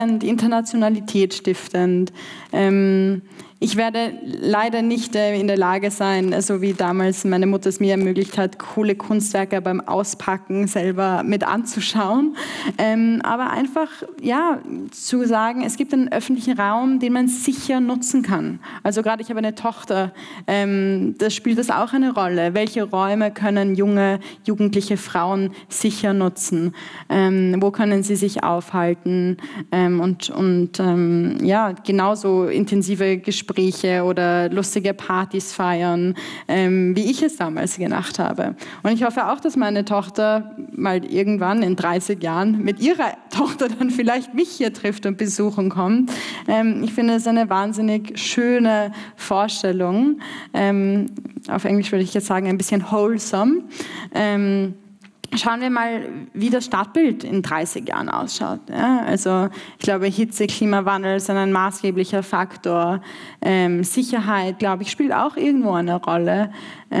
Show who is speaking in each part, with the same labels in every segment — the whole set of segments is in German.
Speaker 1: Internationalität stiftend. Ich werde leider nicht in der Lage sein, so wie damals meine Mutter es mir ermöglicht hat, coole Kunstwerke beim Auspacken selber mit anzuschauen. Aber einfach zu sagen, es gibt einen öffentlichen Raum, den man sicher nutzen kann. Also gerade ich habe eine Tochter, das spielt das auch eine Rolle. Welche Räume können jugendliche Frauen sicher nutzen? Wo können sie sich aufhalten? Genauso intensive Gespräche oder lustige Partys feiern, wie ich es damals gemacht habe. Und ich hoffe auch, dass meine Tochter mal irgendwann in 30 Jahren mit ihrer Tochter dann vielleicht mich hier trifft und besuchen kommt. Ich finde es eine wahnsinnig schöne Vorstellung. Auf Englisch würde ich jetzt sagen, ein bisschen wholesome. Schauen wir mal, wie das Stadtbild in 30 Jahren ausschaut. Ja, also ich glaube, Hitze, Klimawandel sind ein maßgeblicher Faktor. Sicherheit, glaube ich, spielt auch irgendwo eine Rolle.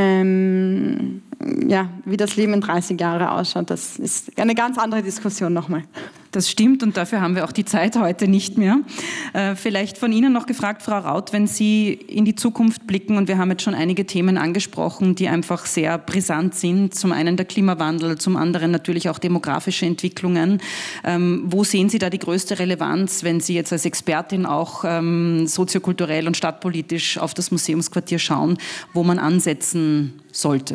Speaker 1: Wie das Leben in 30 Jahren ausschaut, das ist eine ganz andere Diskussion nochmal.
Speaker 2: Das stimmt und dafür haben wir auch die Zeit heute nicht mehr. Vielleicht von Ihnen noch gefragt, Frau Raut, wenn Sie in die Zukunft blicken, und wir haben jetzt schon einige Themen angesprochen, die einfach sehr brisant sind, zum einen der Klimawandel, zum anderen natürlich auch demografische Entwicklungen. Wo sehen Sie da die größte Relevanz, wenn Sie jetzt als Expertin auch soziokulturell und stadtpolitisch auf das Museumsquartier schauen, wo man ansetzen sollte?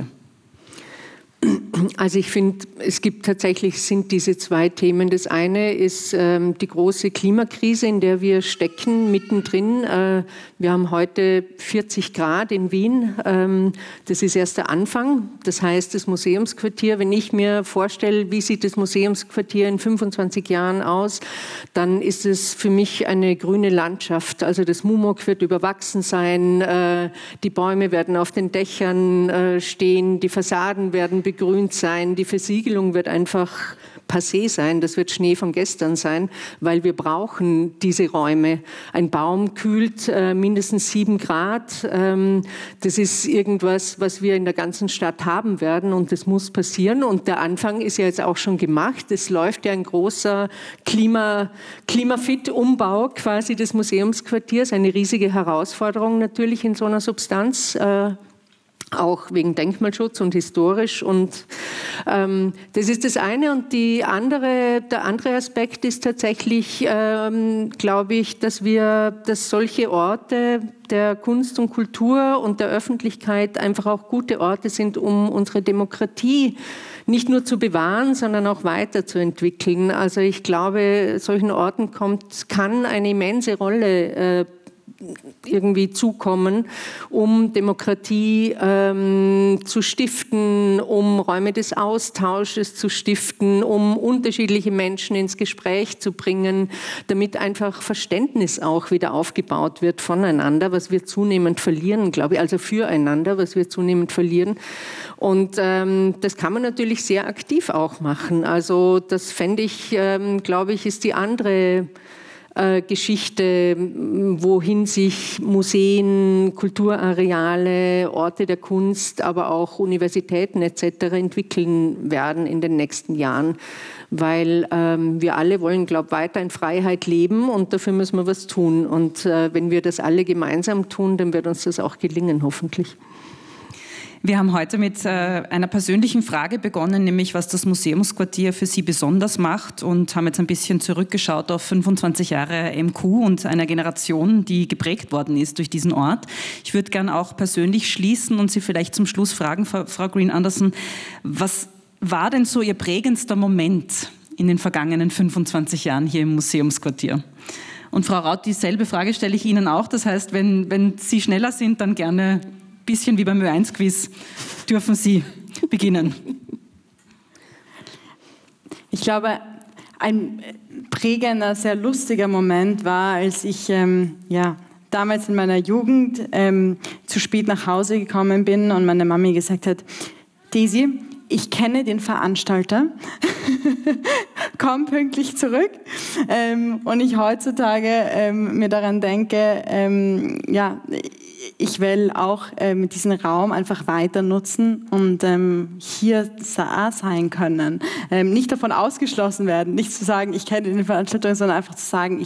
Speaker 3: Also ich finde, sind diese zwei Themen. Das eine ist die große Klimakrise, in der wir stecken, mittendrin. Wir haben heute 40 Grad in Wien. Das ist erst der Anfang. Das heißt, das Museumsquartier, wenn ich mir vorstelle, wie sieht das Museumsquartier in 25 Jahren aus, dann ist es für mich eine grüne Landschaft. Also das MUMOG wird überwachsen sein, die Bäume werden auf den Dächern stehen, die Fassaden werden begrünt sein, die Versiegelung wird einfach passé sein, das wird Schnee von gestern sein, weil wir brauchen diese Räume. Ein Baum kühlt mindestens 7 Grad. Das ist irgendwas, was wir in der ganzen Stadt haben werden und das muss passieren. Und der Anfang ist ja jetzt auch schon gemacht. Es läuft ja ein großer Klimafit-Umbau quasi des Museumsquartiers, eine riesige Herausforderung natürlich in so einer Substanz. Auch wegen Denkmalschutz und historisch. Und das ist das eine. Und der andere Aspekt ist tatsächlich, glaube ich, dass solche Orte der Kunst und Kultur und der Öffentlichkeit einfach auch gute Orte sind, um unsere Demokratie nicht nur zu bewahren, sondern auch weiterzuentwickeln. Also ich glaube, solchen Orten kann eine immense Rolle irgendwie zukommen, um Demokratie zu stiften, um Räume des Austausches zu stiften, um unterschiedliche Menschen ins Gespräch zu bringen, damit einfach Verständnis auch wieder aufgebaut wird voneinander, was wir zunehmend verlieren, glaube ich, also füreinander, was wir zunehmend verlieren. Und das kann man natürlich sehr aktiv auch machen. Also das fände ich, glaube ich, ist die andere Geschichte, wohin sich Museen, Kulturareale, Orte der Kunst, aber auch Universitäten etc. entwickeln werden in den nächsten Jahren, weil wir alle wollen, glaube ich, weiter in Freiheit leben und dafür müssen wir was tun. Und wenn wir das alle gemeinsam tun, dann wird uns das auch gelingen, hoffentlich.
Speaker 2: Wir haben heute mit einer persönlichen Frage begonnen, nämlich was das Museumsquartier für Sie besonders macht, und haben jetzt ein bisschen zurückgeschaut auf 25 Jahre MQ und einer Generation, die geprägt worden ist durch diesen Ort. Ich würde gern auch persönlich schließen und Sie vielleicht zum Schluss fragen, Frau Green-Anderson, was war denn so Ihr prägendster Moment in den vergangenen 25 Jahren hier im Museumsquartier? Und Frau Raut, dieselbe Frage stelle ich Ihnen auch. Das heißt, wenn Sie schneller sind, dann gerne bisschen wie beim Ö1-Quiz dürfen Sie beginnen.
Speaker 1: Ich glaube, ein prägender, sehr lustiger Moment war, als ich damals in meiner Jugend zu spät nach Hause gekommen bin und meine Mami gesagt hat, Daisy, ich kenne den Veranstalter, komm pünktlich zurück. Und ich heutzutage mir daran denke, ich will auch diesen Raum einfach weiter nutzen und hier sein können. Nicht davon ausgeschlossen werden, nicht zu sagen, ich kenne die Veranstaltung, sondern einfach zu sagen,